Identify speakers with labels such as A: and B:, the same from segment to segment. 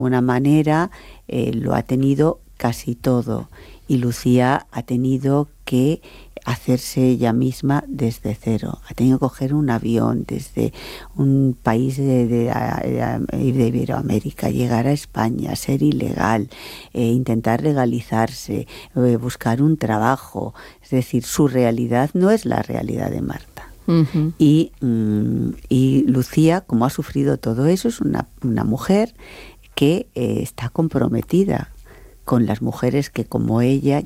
A: alguna manera lo ha tenido casi todo, y Lucía ha tenido que hacerse ella misma desde cero. Ha tenido que coger un avión desde un país de Iberoamérica, llegar a España, ser ilegal, intentar legalizarse, buscar un trabajo. Es decir, su realidad no es la realidad de Marta.
B: Uh-huh.
A: Y Lucía, como ha sufrido todo eso, es una mujer que está comprometida con las mujeres que, como ella,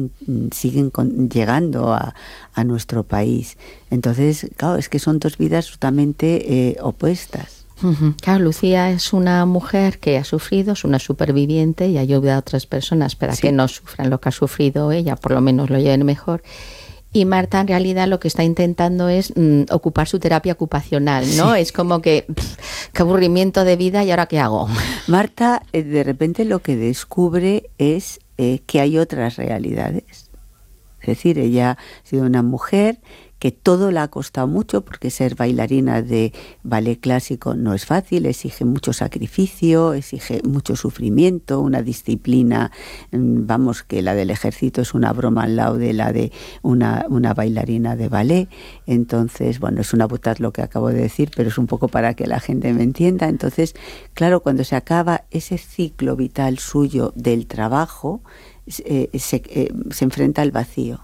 A: siguen llegando a nuestro país. Entonces, claro, es que son dos vidas totalmente opuestas.
B: Uh-huh. Claro, Lucía es una mujer que ha sufrido, es una superviviente y ha ayudado a otras personas para que no sufran lo que ha sufrido ella, por lo menos lo lleven mejor. Y Marta, en realidad, lo que está intentando es ocupar su terapia ocupacional, ¿no? Sí. Es como que, qué aburrimiento de vida, ¿y ahora qué hago?
A: Marta, de repente lo que descubre es que hay otras realidades. Es decir, ella ha sido una mujer que todo le ha costado mucho, porque ser bailarina de ballet clásico no es fácil, exige mucho sacrificio, exige mucho sufrimiento, una disciplina, vamos, que la del ejército es una broma al lado de la de una bailarina de ballet. Entonces, bueno, es una butad lo que acabo de decir, pero es un poco para que la gente me entienda. Entonces, claro, cuando se acaba ese ciclo vital suyo del trabajo, se enfrenta al vacío.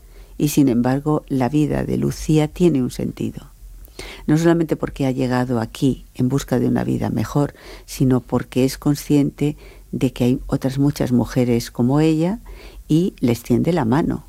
A: Y sin embargo, la vida de Lucía tiene un sentido. No solamente porque ha llegado aquí en busca de una vida mejor, sino porque es consciente de que hay otras muchas mujeres como ella y les tiende la mano.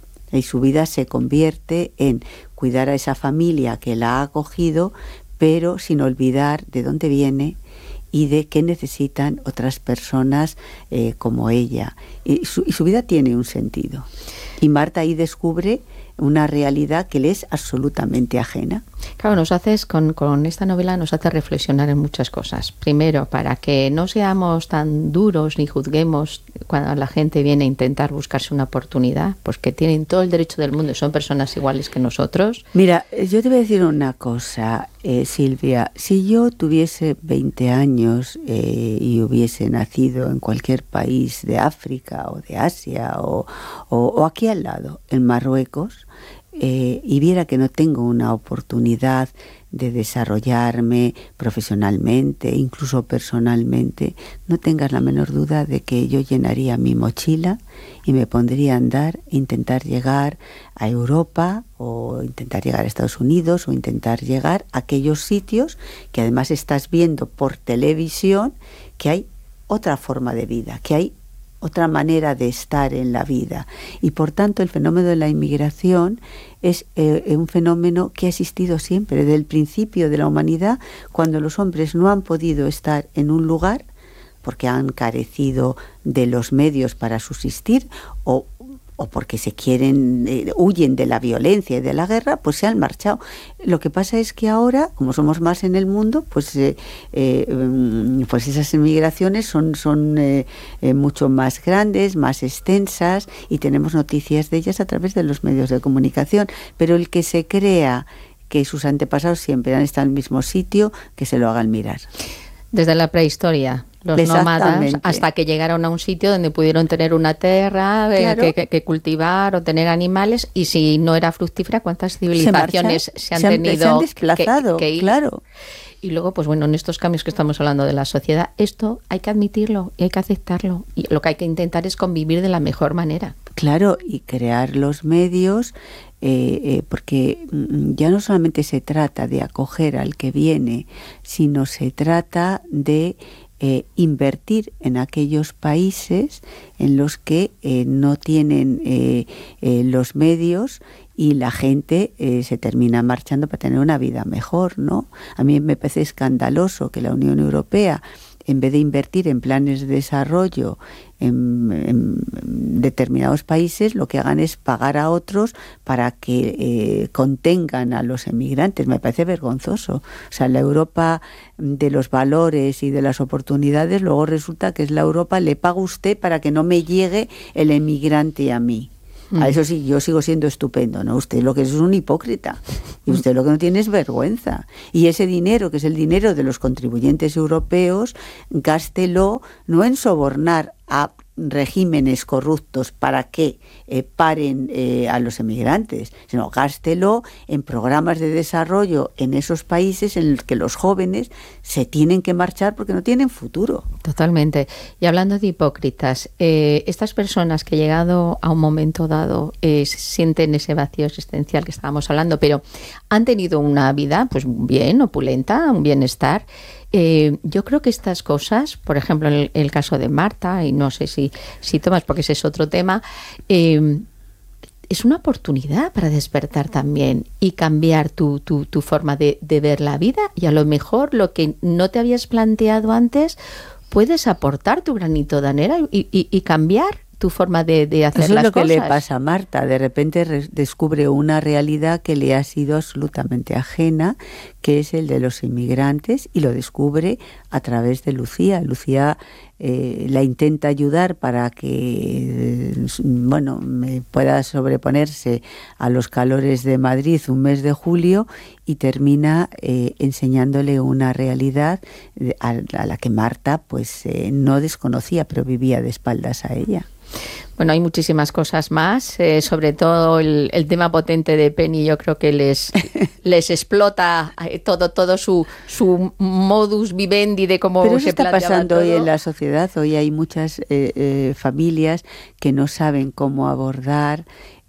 A: Y su vida se convierte en cuidar a esa familia que la ha acogido, pero sin olvidar de dónde viene y de qué necesitan otras personas como ella. Y su vida tiene un sentido. Y Marta ahí descubre una realidad que le es absolutamente ajena.
B: Claro, con esta novela nos hace reflexionar en muchas cosas. Primero, para que no seamos tan duros ni juzguemos cuando la gente viene a intentar buscarse una oportunidad, pues que tienen todo el derecho del mundo y son personas iguales que nosotros.
A: Mira, yo te voy a decir una cosa, Silvia. Si yo tuviese 20 años y hubiese nacido en cualquier país de África o de Asia o aquí al lado, en Marruecos, y viera que no tengo una oportunidad de desarrollarme profesionalmente, incluso personalmente, no tengas la menor duda de que yo llenaría mi mochila y me pondría a andar, intentar llegar a Europa o intentar llegar a Estados Unidos o intentar llegar a aquellos sitios que además estás viendo por televisión, que hay otra forma de vida, que hay otra manera de estar en la vida. Y por tanto el fenómeno de la inmigración es un fenómeno que ha existido siempre, desde el principio de la humanidad, cuando los hombres no han podido estar en un lugar porque han carecido de los medios para subsistir o porque huyen de la violencia y de la guerra, pues se han marchado. Lo que pasa es que ahora, como somos más en el mundo, pues esas emigraciones son mucho más grandes, más extensas, y tenemos noticias de ellas a través de los medios de comunicación. Pero el que se crea que sus antepasados siempre han estado en el mismo sitio, que se lo hagan mirar.
B: Desde la prehistoria, los nómadas, hasta que llegaron a un sitio donde pudieron tener una tierra que cultivar o tener animales, y si no era fructífera, ¿cuántas civilizaciones se han
A: desplazado
B: que ir?
A: Claro.
B: Y luego, pues bueno, en estos cambios que estamos hablando de la sociedad, esto hay que admitirlo y hay que aceptarlo. Y lo que hay que intentar es convivir de la mejor manera.
A: Claro, y crear los medios, porque ya no solamente se trata de acoger al que viene, sino se trata de invertir en aquellos países en los que no tienen los medios, y la gente se termina marchando para tener una vida mejor, ¿no? A mí me parece escandaloso que la Unión Europea, en vez de invertir en planes de desarrollo en determinados países, lo que hagan es pagar a otros para que contengan a los emigrantes. Me parece vergonzoso. O sea, la Europa de los valores y de las oportunidades, luego resulta que es la Europa, le paga usted para que no me llegue el emigrante a mí. A eso sí, yo sigo siendo estupendo, ¿no? Usted lo que es un hipócrita. Y usted lo que no tiene es vergüenza. Y ese dinero, que es el dinero de los contribuyentes europeos, gástelo no en sobornar a regímenes corruptos para que paren a los emigrantes, sino gástelo en programas de desarrollo en esos países en los que los jóvenes se tienen que marchar porque no tienen futuro.
B: Totalmente. Y hablando de hipócritas, estas personas que llegado a un momento dado sienten ese vacío existencial que estábamos hablando, pero han tenido una vida pues bien, opulenta, un bienestar. Yo creo que estas cosas, por ejemplo, en el caso de Marta, y no sé si Tomás, porque ese es otro tema, es una oportunidad para despertar también y cambiar tu forma de ver la vida, y a lo mejor lo que no te habías planteado antes, puedes aportar tu granito de arena y cambiar tu forma de hacer las cosas.
A: Eso es lo que le pasa a Marta. De repente descubre una realidad que le ha sido absolutamente ajena, que es el de los inmigrantes, y lo descubre a través de Lucía. Lucía la intenta ayudar para que pueda sobreponerse a los calores de Madrid un mes de julio, y termina enseñándole una realidad a la que Marta pues no desconocía, pero vivía de espaldas a ella.
B: Bueno, hay muchísimas cosas más, sobre todo el tema potente de Penny. Yo creo que les explota todo su modus vivendi de cómo
A: Pero
B: se
A: está
B: planteaba
A: pasando
B: todo.
A: hoy en la sociedad. Hoy hay muchas familias que no saben cómo abordar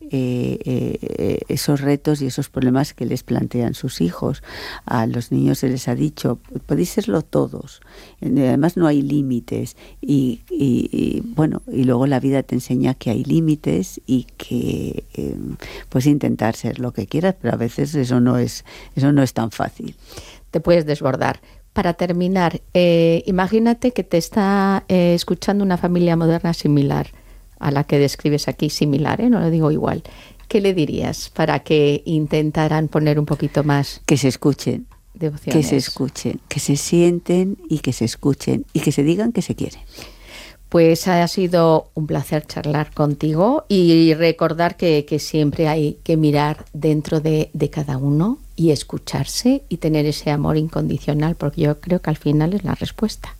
A: esos retos y esos problemas que les plantean sus hijos. A los niños se les ha dicho, podéis serlo todos, además no hay límites, y luego la vida te enseña que hay límites y que puedes intentar ser lo que quieras, pero a veces eso no es tan fácil.
B: Te puedes desbordar. Para terminar, imagínate que te está escuchando una familia moderna similar a la que describes aquí, similar, no lo digo igual. ¿Qué le dirías para que intentaran poner un poquito más?
A: Que se escuchen,
B: devociones.
A: Que se escuchen, que se sienten y que se escuchen y que se digan que se quieren.
B: Pues ha sido un placer charlar contigo y recordar que siempre hay que mirar dentro de cada uno y escucharse y tener ese amor incondicional, porque yo creo que al final es la respuesta.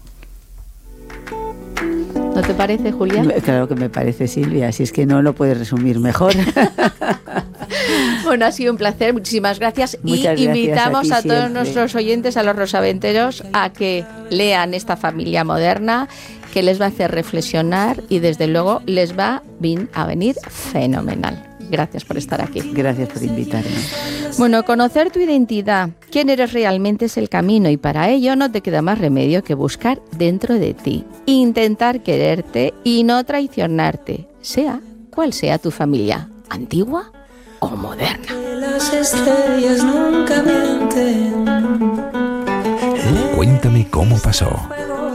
B: ¿No te parece, Julia?
A: Claro que me parece, Silvia, así es que no lo puedes resumir mejor.
B: Bueno, ha sido un placer, muchísimas gracias.
A: Muchas
B: y
A: gracias
B: invitamos a todos
A: siempre.
B: nuestros oyentes, a los rosaventeros, a que lean esta familia moderna, que les va a hacer reflexionar y desde luego les va a venir fenomenal. Gracias por estar aquí.
A: Gracias por invitarme.
B: Bueno, conocer tu identidad, quién eres realmente, es el camino, y para ello no te queda más remedio que buscar dentro de ti, intentar quererte y no traicionarte, sea cual sea tu familia, antigua o moderna.
C: Las estrellas nunca mienten.
D: Cuéntame cómo pasó.